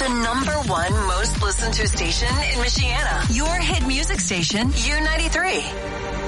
The #1 most listened to station in Michiana. Your hit music station, U93.